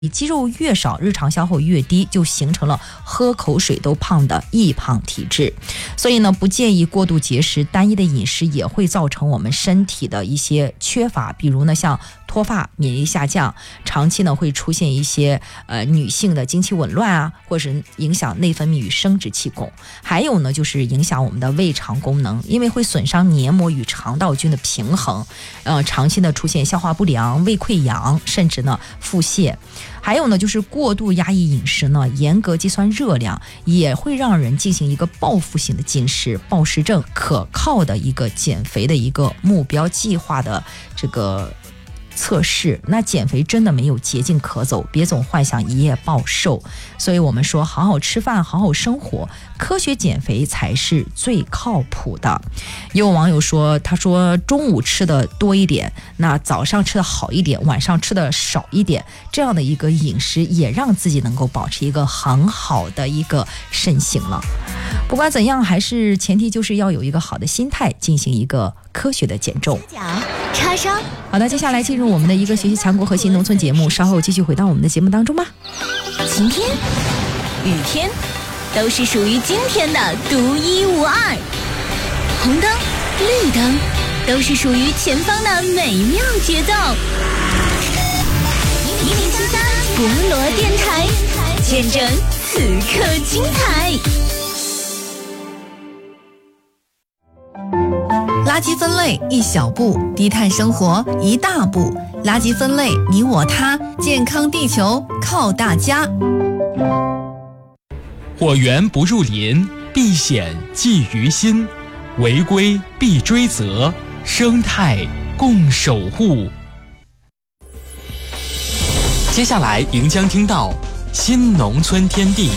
肌肉越少，日常消耗越低，就形成了喝口水都胖的易胖体质。所以呢，不建议过度节食，单一的饮食也会造成我们身体的一些缺乏，比如呢像脱发、免疫下降，长期呢会出现一些女性的经期紊乱啊，或者是影响内分泌与生殖器功，还有呢就是影响我们的胃肠功能，因为会损伤黏膜与肠道菌的平衡，长期的出现消化不良、胃溃疡，甚至呢腹泻。还有呢，就是过度压抑饮食呢，严格计算热量，也会让人进行一个报复性的进食，暴食症。可靠的一个减肥的一个目标计划的这个测试，那减肥真的没有捷径可走，别总幻想一夜暴瘦。所以我们说，好好吃饭，好好生活，科学减肥才是最靠谱的。有网友说，他说中午吃的多一点，那早上吃的好一点，晚上吃的少一点，这样的一个饮食也让自己能够保持一个很好的一个身形了。不管怎样，还是前提就是要有一个好的心态，进行一个科学的减重。 叉烧。 好的，接下来进入我们的一个学习强国核心农村节目，稍后继续回到我们的节目当中吧。 晴天、雨天，都是属于今天的独一无二。红灯、绿灯，都是属于前方的美妙节奏。1073博罗电台，见证此刻精彩。 垃圾分类一小步，低碳生活一大步。垃圾分类你我他，健康地球靠大家。 火源不入林，避险寄于心，违规必追责，生态共守护。接下来您将听到新农村天地。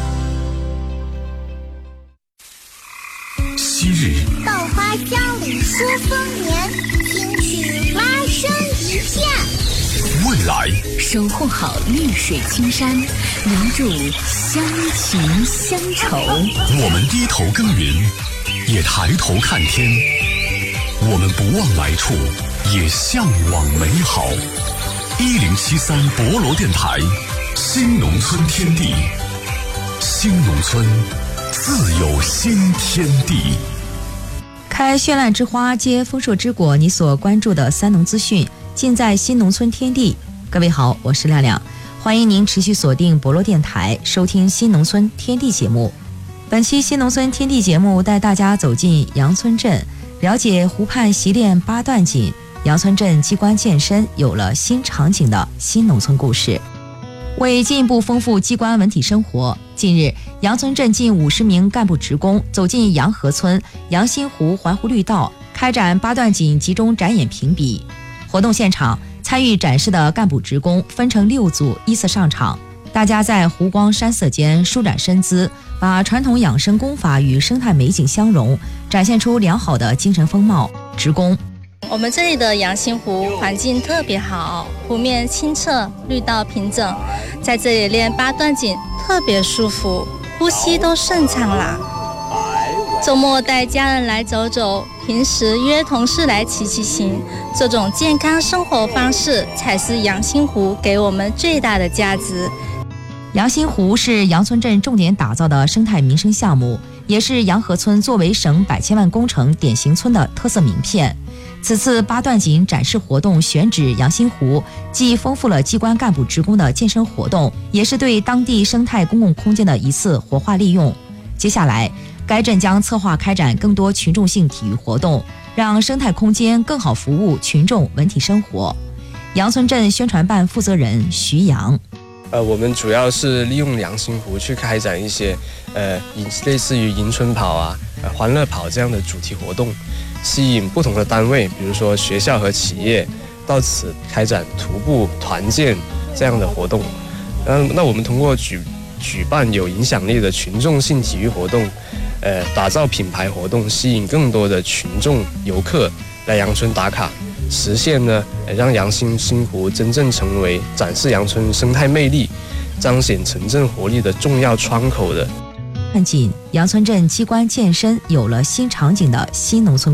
昔日稻花香里说丰年，听取蛙声一片。 未来守护好绿水青山，留住乡情乡愁。 我们低头耕耘，也抬头看天。我们不忘来处，也向往美好。1073博罗电台，新农村天地，新农村自有新天地。 开绚烂之花，结丰硕之果，你所关注的三农资讯尽在新农村天地。各位好，我是亮亮，欢迎您持续锁定博罗电台，收听新农村天地节目。本期新农村天地节目带大家走进杨村镇，了解湖畔习练八段锦，杨村镇机关健身有了新场景的新农村故事。为进一步丰富机关文体生活，近日杨村镇近50名干部职工走进杨河村杨新湖环湖绿道，开展八段锦集中展演评比。活动现场，参与展示的干部职工分成6组依次上场，大家在湖光山色间舒展身姿，把传统养生功法与生态美景相融，展现出良好的精神风貌。职工： 我们这里的杨新湖环境特别好，湖面清澈，绿道平整，在这里练八段锦特别舒服，呼吸都顺畅啦。周末带家人来走走，平时约同事来骑骑行，这种健康生活方式才是杨新湖给我们最大的价值。 杨新湖是杨村镇重点打造的生态民生项目，也是杨河村作为省100千万工程典型村的特色名片。此次八段锦展示活动选址杨新湖，既丰富了机关干部职工的健身活动，也是对当地生态公共空间的一次活化利用。接下来，该镇将策划开展更多群众性体育活动，让生态空间更好服务群众文体生活。杨村镇宣传办负责人徐阳： 我们主要是利用杨新湖去开展一些类似于迎春跑啊、欢乐跑这样的主题活动，吸引不同的单位，比如说学校和企业到此开展徒步团建这样的活动。那我们通过举办有影响力的群众性体育活动，打造品牌活动，吸引更多的群众游客来杨村打卡，实现呢让杨新湖真正成为展示杨村生态魅力、彰显城镇活力的重要窗口的。 看紧杨村镇机关健身有了新场景的新农村